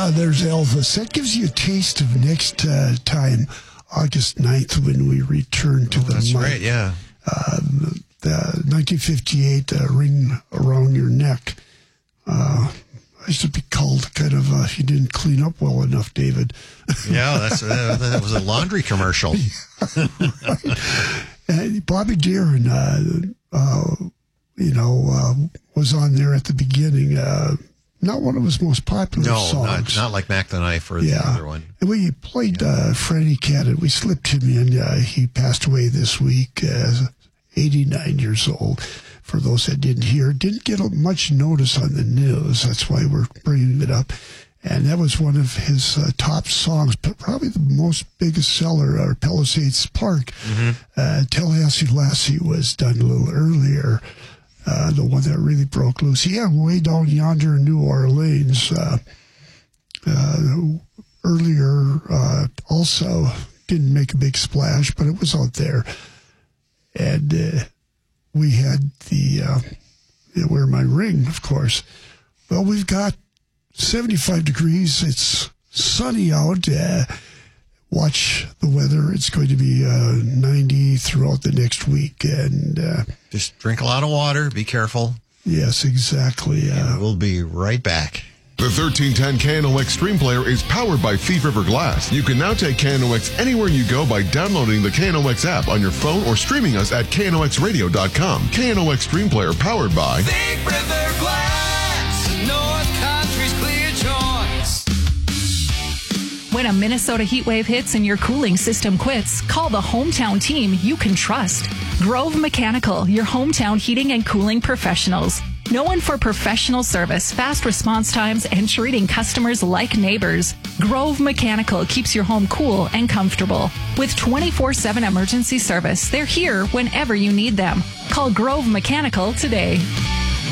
there's Elvis. That gives you a taste of next time, August 9th, when we return to the That's mic. right, yeah. The 1958 Ring Around Your Neck. I used to be called kind of, you didn't clean up well enough, David. Yeah, that was a laundry commercial. Right. And Bobby Darin, was on there at the beginning. Not one of his most popular songs. Not like Mac the Knife or the other one. And we played Freddie Cannon. We slipped him in. He passed away this week, 89 years old. For those that didn't hear, didn't get much notice on the news. That's why we're bringing it up. And that was one of his top songs, but probably the most biggest seller, Palisades Park. Tallahassee Lassie was done a little earlier. The one that really broke loose. Yeah, Way Down Yonder in New Orleans. Earlier, also didn't make a big splash, but it was out there. And we had the Wear My Ring, of course. Well, we've got 75 degrees. It's sunny out. Watch the weather. It's going to be 90 throughout the next week. And just drink a lot of water. Be careful. Yes, exactly. We'll be right back. The 1310 KNOX Stream Player is powered by Thief River Glass. You can now take KNOX anywhere you go by downloading the KNOX app on your phone or streaming us at knoxradio.com. KNOX Stream Player powered by Thief River Glass, North Country's clear choice. When a Minnesota heat wave hits and your cooling system quits, call the hometown team you can trust. Grove Mechanical, your hometown heating and cooling professionals. Known for professional service, fast response times, and treating customers like neighbors, Grove Mechanical keeps your home cool and comfortable. With 24/7 emergency service, they're here whenever you need them. Call Grove Mechanical today.